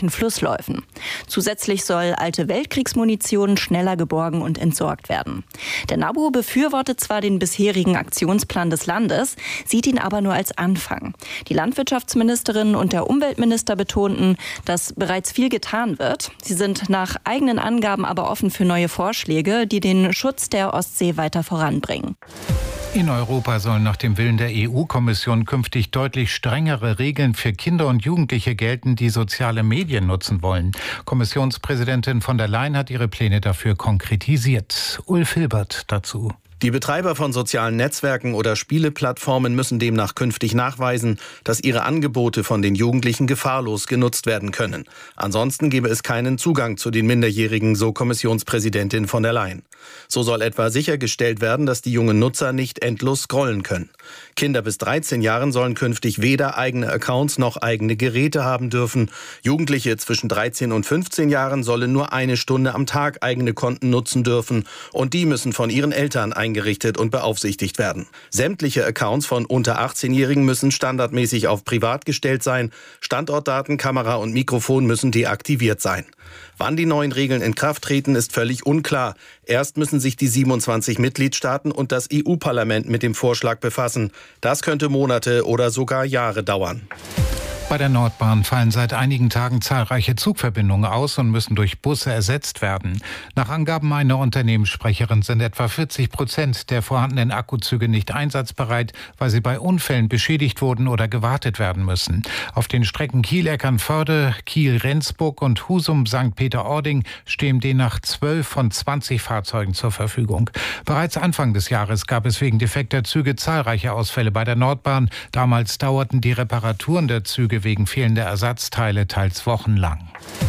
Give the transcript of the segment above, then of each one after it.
gefährlichen Flussläufen. Zusätzlich soll alte Weltkriegsmunition schneller geborgen und entsorgt werden. Der NABU befürwortet zwar den bisherigen Aktionsplan des Landes, sieht ihn aber nur als Anfang. Die Landwirtschaftsministerin und der Umweltminister betonten, dass bereits viel getan wird. Sie sind nach eigenen Angaben aber offen für neue Vorschläge, die den Schutz der Ostsee weiter voranbringen. In Europa sollen nach dem Willen der EU-Kommission künftig deutlich strengere Regeln für Kinder und Jugendliche gelten, die soziale Medien nutzen wollen. Kommissionspräsidentin von der Leyen hat ihre Pläne dafür konkretisiert. Ulf Hilbert dazu. Die Betreiber von sozialen Netzwerken oder Spieleplattformen müssen demnach künftig nachweisen, dass ihre Angebote von den Jugendlichen gefahrlos genutzt werden können. Ansonsten gebe es keinen Zugang zu den Minderjährigen, so Kommissionspräsidentin von der Leyen. So soll etwa sichergestellt werden, dass die jungen Nutzer nicht endlos scrollen können. Kinder bis 13 Jahren sollen künftig weder eigene Accounts noch eigene Geräte haben dürfen. Jugendliche zwischen 13 und 15 Jahren sollen nur 1 Stunde am Tag eigene Konten nutzen dürfen und die müssen von ihren Eltern eingerichtet und beaufsichtigt werden. Sämtliche Accounts von unter 18-Jährigen müssen standardmäßig auf privat gestellt sein. Standortdaten, Kamera und Mikrofon müssen deaktiviert sein. Wann die neuen Regeln in Kraft treten, ist völlig unklar. Erst müssen sich die 27 Mitgliedstaaten und das EU-Parlament mit dem Vorschlag befassen. Das könnte Monate oder sogar Jahre dauern. Bei der Nordbahn fallen seit einigen Tagen zahlreiche Zugverbindungen aus und müssen durch Busse ersetzt werden. Nach Angaben einer Unternehmenssprecherin sind etwa 40% der vorhandenen Akkuzüge nicht einsatzbereit, weil sie bei Unfällen beschädigt wurden oder gewartet werden müssen. Auf den Strecken Kiel-Eckernförde, Kiel-Rendsburg und Husum-St. Peter-Ording stehen demnach 12 von 20 Fahrzeugen zur Verfügung. Bereits Anfang des Jahres gab es wegen defekter Züge zahlreiche Ausfälle bei der Nordbahn. Damals dauerten die Reparaturen der Züge wegen fehlender Ersatzteile teils wochenlang.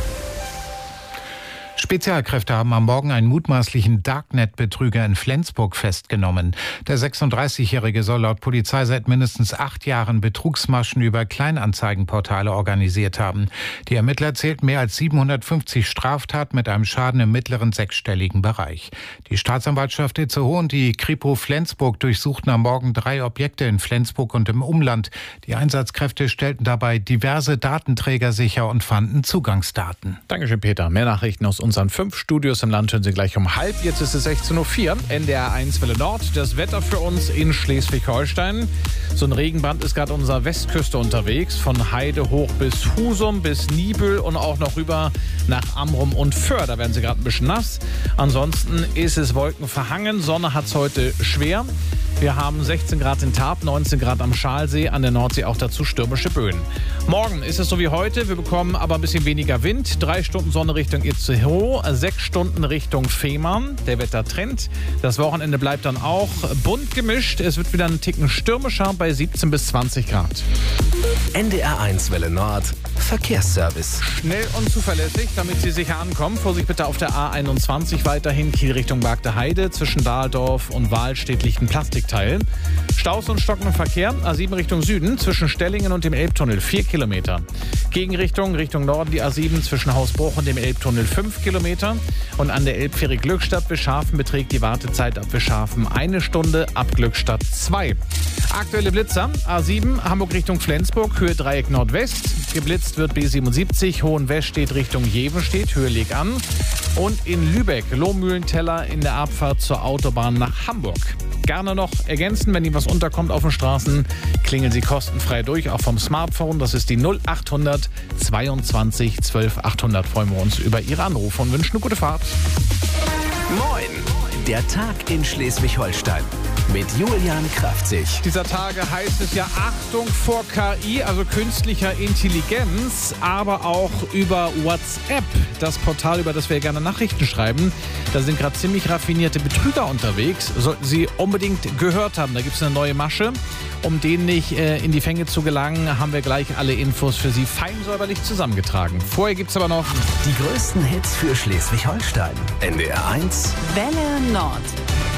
Spezialkräfte haben am Morgen einen mutmaßlichen Darknet-Betrüger in Flensburg festgenommen. Der 36-Jährige soll laut Polizei seit mindestens 8 Jahren Betrugsmaschen über Kleinanzeigenportale organisiert haben. Die Ermittler zählten mehr als 750 Straftaten mit einem Schaden im mittleren sechsstelligen Bereich. Die Staatsanwaltschaft Itzehoe und die Kripo Flensburg durchsuchten am Morgen 3 Objekte in Flensburg und im Umland. Die Einsatzkräfte stellten dabei diverse Datenträger sicher und fanden Zugangsdaten. Dankeschön, Peter. Mehr Nachrichten aus unseren 5 Studios im Land hören Sie gleich um halb. Jetzt ist es 16:04 Uhr. NDR 1 Welle Nord. Das Wetter für uns in Schleswig-Holstein. So ein Regenband ist gerade unserer Westküste unterwegs. Von Heide hoch bis Husum, bis Niebüll und auch noch rüber nach Amrum und Föhr. Da werden Sie gerade ein bisschen nass. Ansonsten ist es wolkenverhangen. Sonne hat es heute schwer. Wir haben 16 Grad in Tarp, 19 Grad am Schalsee, an der Nordsee auch dazu stürmische Böen. Morgen ist es so wie heute, wir bekommen aber ein bisschen weniger Wind. 3 Stunden Sonne Richtung Itzehoe, 6 Stunden Richtung Fehmarn. Der Wettertrend. Das Wochenende bleibt dann auch bunt gemischt. Es wird wieder einen Ticken stürmischer bei 17 bis 20 Grad. NDR 1 Welle Nord, Verkehrsservice. Schnell und zuverlässig, damit Sie sicher ankommen. Vorsicht bitte auf der A21 weiterhin, Kiel Richtung Bagde Heide. Zwischen Dahldorf und Wahlstedt liegt ein Plastikteil. Staus und stockender Verkehr, A7 Richtung Süden, zwischen Stellingen und dem Elbtunnel 4 Kilometer. Gegenrichtung, Richtung Norden die A7 zwischen Hausbruch und dem Elbtunnel 5 Kilometer. Und an der Elbfähre Glückstadt Bischhafen beträgt die Wartezeit ab Bischhafen 1 Stunde, ab Glückstadt 2. Aktuelle Blitzer, A7 Hamburg Richtung Flensburg, Höhe Dreieck Nordwest. Geblitzt wird B77, Hohenwestedt Richtung Jevenstedt, Höhe Leg an. Und in Lübeck, Lohmühlenteller in der Abfahrt zur Autobahn nach Hamburg. Gerne noch ergänzen, wenn Ihnen was unterkommt auf den Straßen, klingeln Sie kostenfrei durch, auch vom Smartphone. Das ist die 0800 22 12 800. Freuen wir uns über Ihre Anrufe und wünschen eine gute Fahrt. Moin, der Tag in Schleswig-Holstein mit Julian Kraftzig. Dieser Tage heißt es ja Achtung vor KI, also künstlicher Intelligenz, aber auch über WhatsApp, das Portal, über das wir gerne Nachrichten schreiben. Da sind gerade ziemlich raffinierte Betrüger unterwegs, sollten Sie unbedingt gehört haben. Da gibt es eine neue Masche. Um denen nicht in die Fänge zu gelangen, haben wir gleich alle Infos für Sie fein säuberlich zusammengetragen. Vorher gibt es aber noch die größten Hits für Schleswig-Holstein. NDR 1 Welle Nord.